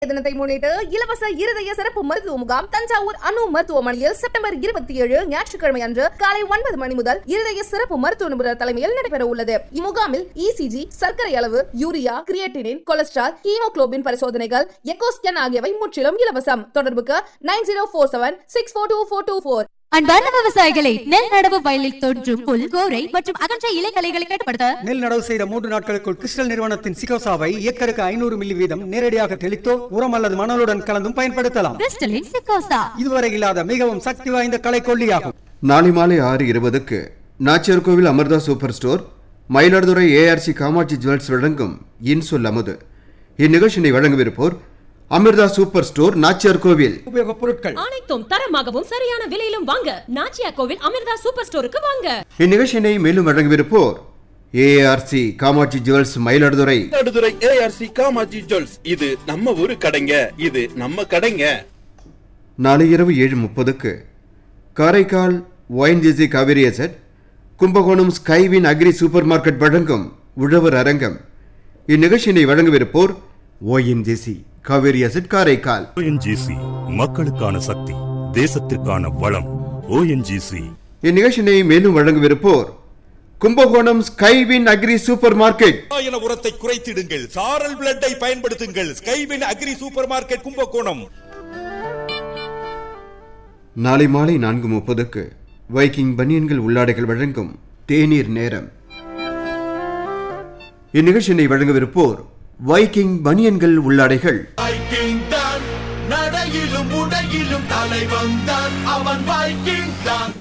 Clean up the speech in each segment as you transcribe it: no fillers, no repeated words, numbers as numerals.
தினத்தை முன்னிட்டு இலவச இருதய சிறப்பு மருத்துவ முகாம் தஞ்சாவூர் அணு மருத்துவமனையில் செப்டம்பர் 27 ஞாயிற்றுக்கிழமை அன்று காலை 9 மணி முதல் இருதய சிறப்பு மருத்துவ நிபுணர் தலைமையில் நடைபெற உள்ளது. இம்முகாமில் இசிஜி, சர்க்கரை அளவு, யூரியா, கிரியேட்டினின், கொலஸ்ட்ரால், ஹீமோகுளோபின் பரிசோதனைகள், எக்கோ ஸ்கேன் ஆகியவை முற்றிலும் இலவசம். தொடர்புக்கு 9047642424. அன்பார்ந்த விவசாயிகளை, நெல் நடவு வயலில் தோன்றும் புல், கோரை மற்றும் அகன்ற இலைகளை கட்டுப்படுத்த நெல் நடவு செய்த 3 நாட்களுக்குள் கிறிஸ்டல் நிறுவனத்தின் சிகோசாவை ஏக்கருக்கு 500 மில்லி வீதம் நேரடியாக தெளித்தோ உரம் அல்லது மணலுடன் கலந்தும் பயன்படுத்தலாம். கிறிஸ்டலின் சிகோசா இதுவரை இல்லாத மிகவும் சக்தி வாய்ந்த களைக்கொல்லியாகும். நாளை மாலை 6:20க்கு நாச்சியார் கோவில் Amrita super store, Mayiladuthurai ARC Kamakshi jewels வழங்கும் இன்சொல் அமுது. இந்நிகழ்ச்சியை வழங்கவிருப்போர் அமிர்தா சூப்பர் ஸ்டோர், நாச்சியார் கோவில். உபயோகப் பொருட்கள் அனைத்தும் தரமாகவும் சரியான விலையிலும் வாங்க நாச்சியார் கோவில் அமிர்தா சூப்பர் ஸ்டோருக்கு வாங்க. இந்நிகழ்ச்சியை மேலும் வழங்கவிருப்போர் ARC Kamakshi jewels, Mayiladuthurai. ARC Kamakshi jewels, இது நம்ம ஊரு கடைங்க, இது நம்ம கடைங்க. நாளை இரவு 7:30க்கு Karaikal ONGC Kaveri zed, Kumbakonam Skywin agri super market வழங்கும் உழவர் அரங்கம். இந்நிகழ்ச்சியை வழங்கவிருப்போர் ONGC Kaveri zed, Karaikal. ONGC, மக்களுக்கான சக்தி, தேசத்திற்கான வளம். ஓஎன்ஜிசி. இந்நிகழ்ச்சியை மேலும் வழங்கவிருப்போர் Kumbakonam Skywin agri super market. உரத்தை குறைத்திடுங்கள், சாரல் பிளட்டை பயன்படுத்துங்கள். Skywin agri super market, Kumbakonam. நாளை மாலை 4:30க்கு வைக்கிங் பனியன்கள் உள்ளாடைகள் வழங்கும் தேநீர் நேரம். இந்நிகழ்ச்சியை வழங்கவிருப்போர் வைக்கிங் பனியன்கள் உள்ளாடைகள். வைக்கிங் தான் நடையிலும் உடையிலும் தலைவன் தான், அவன் வைக்கிங் தான்.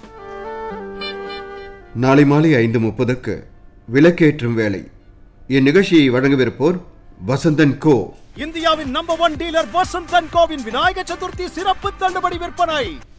நாளை மாலை 5:30க்கு விளக்கேற்றும் வேலை. இந்நிகழ்ச்சியை வழங்கவிருப்போர் வசந்தன் கோ. இந்தியாவின் number 1 dealer Vasanthan CoWIN Vinayaka Chaturthi சிறப்பு தள்ளுபடி விற்பனை.